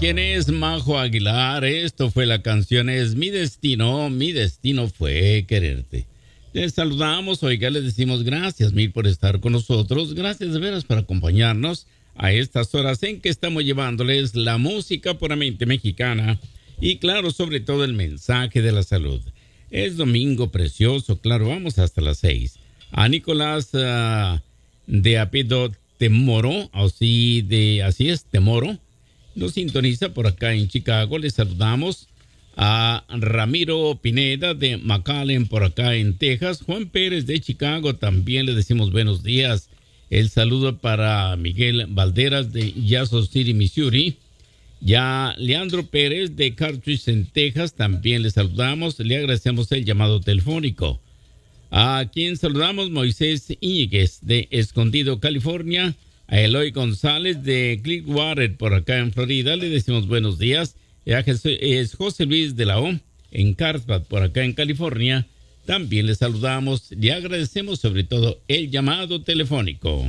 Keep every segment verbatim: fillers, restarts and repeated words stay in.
quién es Majo Aguilar. Esto fue la canción Es mi destino, mi destino fue quererte. Les saludamos, oiga, les decimos gracias mil por estar con nosotros. Gracias de veras por acompañarnos a estas horas en que estamos llevándoles la música puramente mexicana y claro, sobre todo el mensaje de la salud. Es domingo precioso, claro, vamos hasta las seis. A Nicolás uh, de apellido Temoro, así, de, así es, Temoro, nos sintoniza por acá en Chicago. Les saludamos a Ramiro Pineda de McAllen por acá en Texas. Juan Pérez de Chicago también le decimos buenos días. El saludo para Miguel Valderas de Yazoo City, Missouri. Ya Leandro Pérez de Cartridge en Texas también le saludamos. Le agradecemos el llamado telefónico. A quien saludamos, Moisés Íñiguez de Escondido, California. A Eloy González de Clearwater por acá en Florida le decimos buenos días. Y a Jesús, es José Luis de la O en Carlsbad por acá en California. También le saludamos y agradecemos sobre todo el llamado telefónico.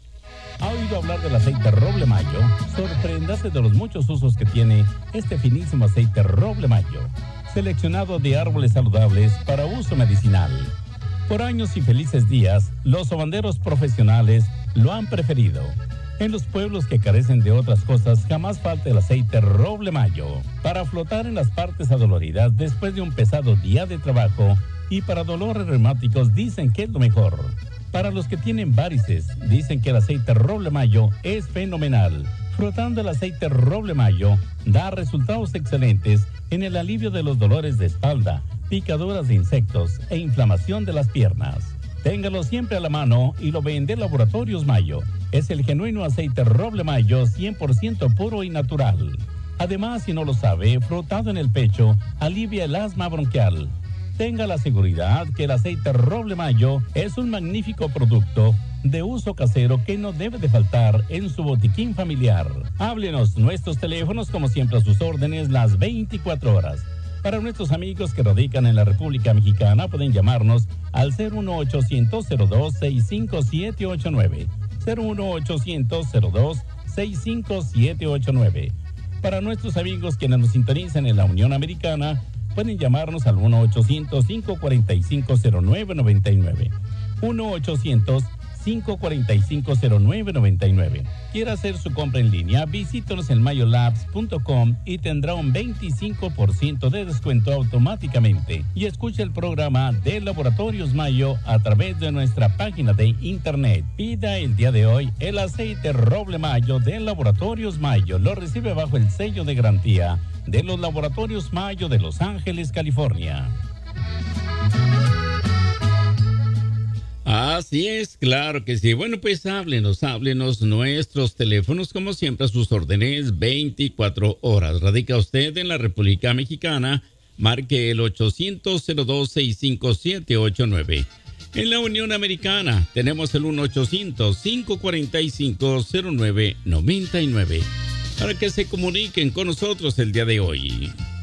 ¿Ha oído hablar del aceite Roble Mayo? Sorpréndase de los muchos usos que tiene este finísimo aceite Roble Mayo, seleccionado de árboles saludables para uso medicinal. Por años y felices días, los sobanderos profesionales lo han preferido. En los pueblos que carecen de otras cosas, jamás falta el aceite Roble Mayo para flotar en las partes adoloridas después de un pesado día de trabajo, y para dolores reumáticos dicen que es lo mejor. Para los que tienen varices, dicen que el aceite Roble Mayo es fenomenal. Frotando el aceite Roble Mayo da resultados excelentes en el alivio de los dolores de espalda, picaduras de insectos e inflamación de las piernas. Téngalo siempre a la mano y lo vende Laboratorios Mayo. Es el genuino aceite Roble Mayo cien por ciento puro y natural. Además, si no lo sabe, frotado en el pecho alivia el asma bronquial. Tenga la seguridad que el aceite Roble Mayo es un magnífico producto de uso casero que no debe de faltar en su botiquín familiar. Háblenos, nuestros teléfonos como siempre a sus órdenes las veinticuatro horas. Para nuestros amigos que radican en la República Mexicana pueden llamarnos al cero uno ochocientos cero dos sesenta y cinco siete ocho nueve. cero uno ochocientos cero dos sesenta y cinco siete ocho nueve. Para nuestros amigos quienes nos sintonizan en la Unión Americana, pueden llamarnos al uno ochocientos cinco cuarenta y cinco cero nueve noventa y nueve. uno ochocientos cinco cuarenta y cinco cero nueve noventa y nueve. Quiere hacer su compra en línea, visítenos en mayolabs punto com y tendrá un veinticinco por ciento de descuento automáticamente. Y escuche el programa de Laboratorios Mayo a través de nuestra página de internet. Pida el día de hoy el aceite Roble Mayo de Laboratorios Mayo. Lo recibe bajo el sello de garantía de los Laboratorios Mayo de Los Ángeles, California. Así es, claro que sí. Bueno, pues háblenos, háblenos. Nuestros teléfonos, como siempre, a sus órdenes, veinticuatro horas. Radica usted en la República Mexicana, marque el ochocientos cero dos sesenta y cinco siete ocho nueve. En la Unión Americana tenemos el uno ochocientos cinco cuarenta y cinco cero nueve noventa y nueve. Para que se comuniquen con nosotros el día de hoy.